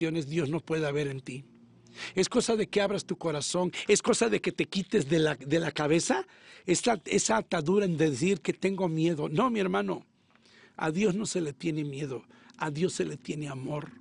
Dios no pueda ver en ti. Es cosa de que abras tu corazón, es cosa de que te quites de la cabeza esa atadura en decir que tengo miedo. No, mi hermano, a Dios no se le tiene miedo, a Dios se le tiene amor.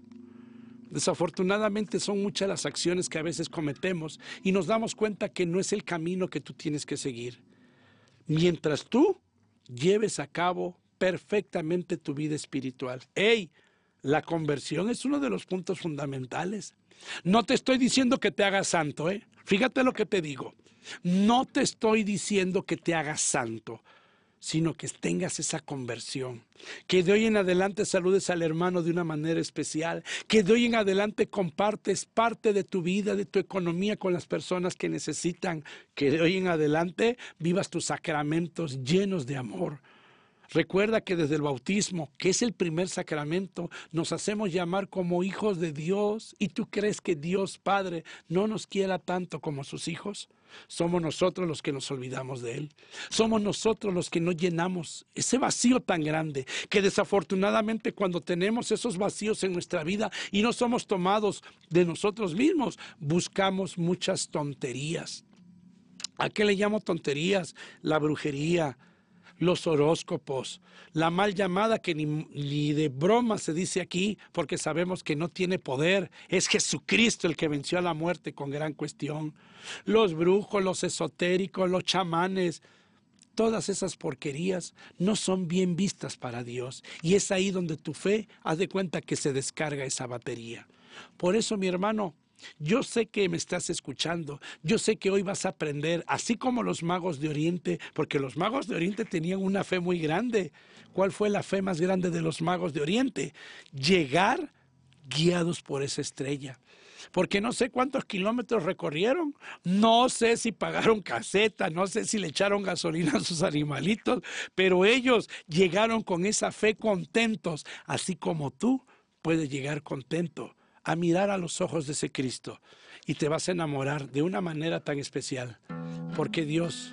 Desafortunadamente son muchas las acciones que a veces cometemos y nos damos cuenta que no es el camino que tú tienes que seguir. Mientras tú lleves a cabo perfectamente tu vida espiritual. ¡Ey! La conversión es uno de los puntos fundamentales. No te estoy diciendo que te hagas santo, ¿eh? Fíjate lo que te digo. No te estoy diciendo que te hagas santo, sino que tengas esa conversión. Que de hoy en adelante saludes al hermano de una manera especial. Que de hoy en adelante compartes parte de tu vida, de tu economía con las personas que necesitan. Que de hoy en adelante vivas tus sacramentos llenos de amor. Recuerda que desde el bautismo, que es el primer sacramento, nos hacemos llamar como hijos de Dios. ¿Y tú crees que Dios Padre no nos quiera tanto como sus hijos? Somos nosotros los que nos olvidamos de Él. Somos nosotros los que no llenamos ese vacío tan grande, que desafortunadamente cuando tenemos esos vacíos en nuestra vida y no somos tomados de nosotros mismos, buscamos muchas tonterías. ¿A qué le llamo tonterías? La brujería, los horóscopos, la mal llamada que ni de broma se dice aquí, porque sabemos que no tiene poder. Es Jesucristo el que venció a la muerte con gran cuestión. Los brujos, los esotéricos, los chamanes, todas esas porquerías no son bien vistas para Dios. Y es ahí donde tu fe, haz de cuenta que se descarga esa batería. Por eso, mi hermano, yo sé que me estás escuchando, yo sé que hoy vas a aprender, así como los magos de Oriente, porque los magos de Oriente tenían una fe muy grande. ¿Cuál fue la fe más grande de los magos de Oriente? Llegar guiados por esa estrella. Porque no sé cuántos kilómetros recorrieron, no sé si pagaron caseta, no sé si le echaron gasolina a sus animalitos, pero ellos llegaron con esa fe contentos, así como tú puedes llegar contento a mirar a los ojos de ese Cristo y te vas a enamorar de una manera tan especial, porque Dios,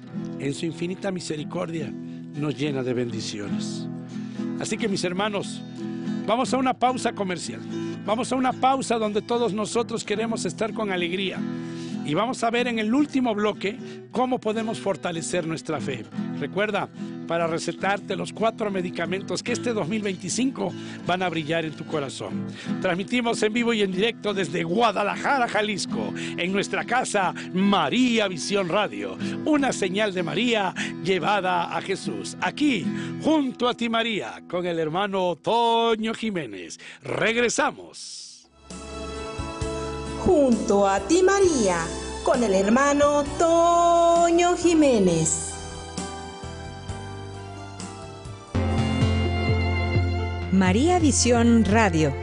en su infinita misericordia, nos llena de bendiciones. Así que, mis hermanos, vamos a una pausa comercial. Vamos a una pausa donde todos nosotros queremos estar con alegría. Y vamos a ver en el último bloque cómo podemos fortalecer nuestra fe. Recuerda, para recetarte los 4 medicamentos que este 2025 van a brillar en tu corazón. Transmitimos en vivo y en directo desde Guadalajara, Jalisco, en nuestra casa María Visión Radio. Una señal de María llevada a Jesús. Aquí, junto a ti María, con el hermano Toño Jiménez. Regresamos. Junto a ti María, con el hermano Toño Jiménez. María Visión Radio.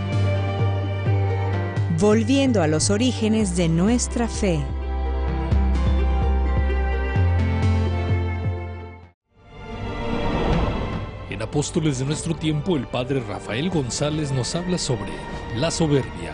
Volviendo a los orígenes de nuestra fe. En Apóstoles de nuestro tiempo, el padre Rafael González nos habla sobre la soberbia.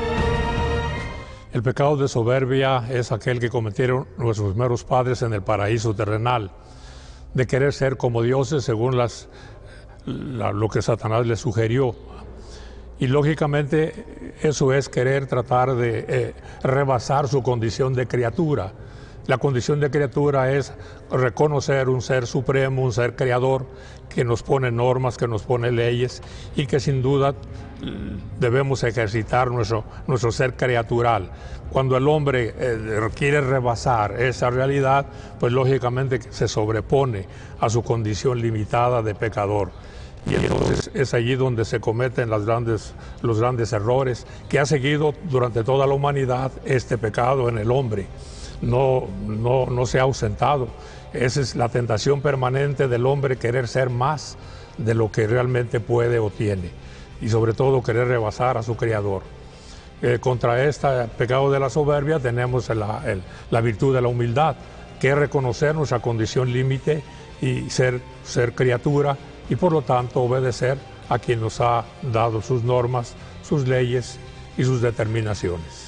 El pecado de soberbia es aquel que cometieron nuestros primeros padres en el paraíso terrenal, de querer ser como dioses según lo que Satanás les sugirió. Y lógicamente eso es querer tratar de rebasar su condición de criatura. La condición de criatura es reconocer un ser supremo, un ser creador, que nos pone normas, que nos pone leyes y que sin duda debemos ejercitar nuestro ser criatural. Cuando el hombre quiere rebasar esa realidad, pues lógicamente se sobrepone a su condición limitada de pecador. Y entonces es allí donde se cometen los grandes errores que ha seguido durante toda la humanidad este pecado en el hombre. No se ha ausentado. Esa es la tentación permanente del hombre, querer ser más de lo que realmente puede o tiene. Y sobre todo querer rebasar a su Creador. Contra este pecado de la soberbia tenemos la virtud de la humildad, que es reconocer nuestra condición límite y ser criatura, y por lo tanto obedecer a quien nos ha dado sus normas, sus leyes y sus determinaciones.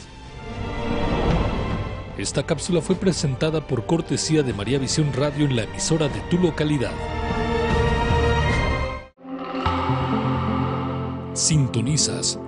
Esta cápsula fue presentada por cortesía de María Visión Radio en la emisora de tu localidad. Sintonizas